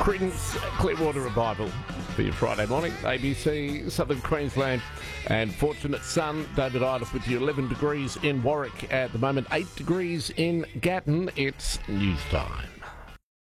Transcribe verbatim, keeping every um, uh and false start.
Creedence Clearwater Revival for your Friday morning. A B C, Southern Queensland, and Fortunate Sun. David Idle with you. eleven degrees in Warwick at the moment, eight degrees in Gatton. It's news time.